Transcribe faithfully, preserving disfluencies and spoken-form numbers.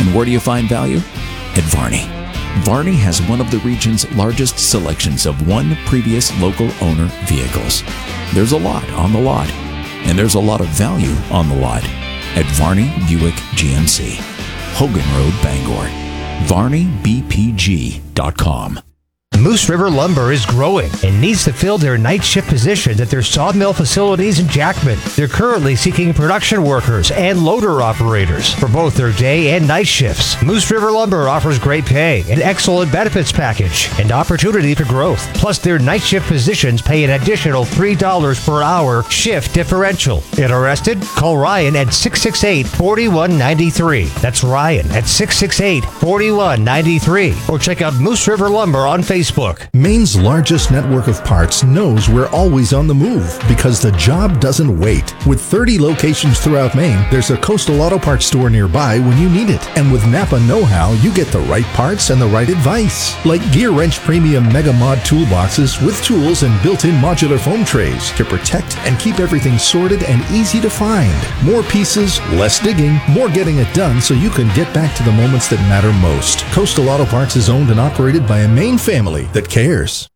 And where do you find value? At Varney. Varney has one of the region's largest selections of one previous local owner vehicles. There's a lot on the lot, and there's a lot of value on the lot at Varney Buick G M C. Hogan Road, Bangor. Varney B P G dot com. Moose River Lumber is growing and needs to fill their night shift positions at their sawmill facilities in Jackman. They're currently seeking production workers and loader operators for both their day and night shifts. Moose River Lumber offers great pay, an excellent benefits package, and opportunity for growth. Plus, their night shift positions pay an additional three dollars per hour shift differential. Interested? Call Ryan at six six eight, four one nine three. That's Ryan at six six eight, four one nine three. Or check out Moose River Lumber on Facebook. Maine's largest network of parts knows we're always on the move because the job doesn't wait. With thirty locations throughout Maine, there's a Coastal Auto Parts store nearby when you need it. And with Napa Know-How, you get the right parts and the right advice. Like Gear Wrench Premium Mega Mod toolboxes with tools and built-in modular foam trays to protect and keep everything sorted and easy to find. More pieces, less digging, more getting it done so you can get back to the moments that matter most. Coastal Auto Parts is owned and operated by a Maine family that cares.